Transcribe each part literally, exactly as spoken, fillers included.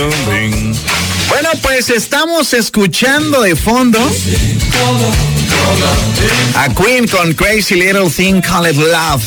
Bueno, pues estamos escuchando de fondo a Queen con Crazy Little Thing Called Love.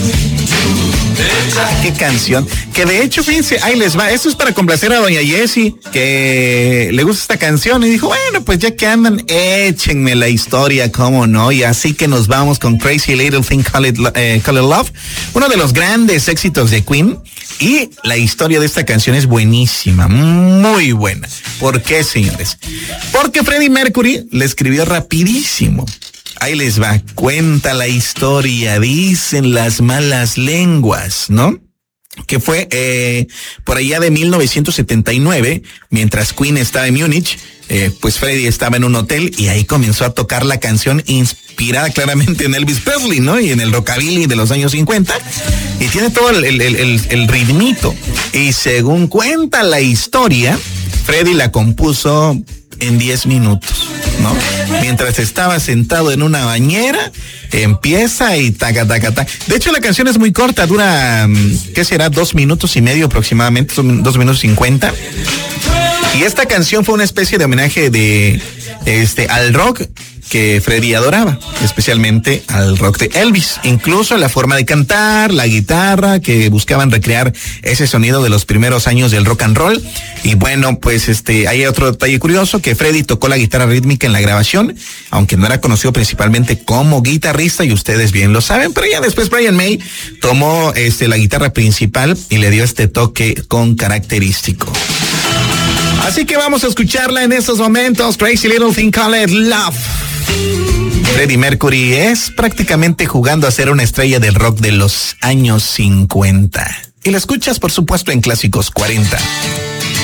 Ah, qué canción. Que de hecho, fíjense, ahí les va. Esto es para complacer a doña Jessie, que le gusta esta canción. Y dijo, bueno, pues ya que andan, échenme la historia, cómo no. Y así que nos vamos con Crazy Little Thing Called, eh, Called Love. Uno de los grandes éxitos de Queen. Y la historia de esta canción es buenísima, muy buena. ¿Por qué, señores? Porque Freddie Mercury le escribió rapidísimo. Ahí les va, cuenta la historia, dicen las malas lenguas, ¿no? Que fue eh, por allá de mil novecientos setenta y nueve, mientras Queen estaba en Múnich, eh, pues Freddie estaba en un hotel y ahí comenzó a tocar la canción inspirada claramente en Elvis Presley, ¿no? Y en el rockabilly de los años cincuenta. Y tiene todo el, el, el, el ritmito. Y según cuenta la historia, Freddie la compuso en diez minutos, ¿no? Mientras estaba sentado en una bañera, empieza y taca, taca, taca. De hecho, la canción es muy corta, dura, ¿qué será? Dos minutos y medio aproximadamente, dos minutos cincuenta. Y esta canción fue una especie de homenaje de, este, al rock que Freddie adoraba, especialmente al rock de Elvis. Incluso la forma de cantar, la guitarra, que buscaban recrear ese sonido de los primeros años del rock and roll. Y bueno, pues este, hay otro detalle curioso, que Freddie tocó la guitarra rítmica en la grabación, aunque no era conocido principalmente como guitarrista, y ustedes bien lo saben, pero ya después Brian May tomó este, la guitarra principal y le dio este toque con característico. Así que vamos a escucharla en estos momentos, Crazy Little Thing Called Love. Freddie Mercury es prácticamente jugando a ser una estrella del rock de los años cincuenta. Y la escuchas, por supuesto, en Clásicos cuarenta.